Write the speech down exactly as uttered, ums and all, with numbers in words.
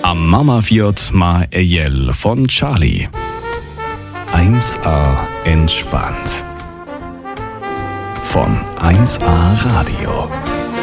Am Mama wird ma ejel von Charlie. eins a entspannt. Von eins a Radio.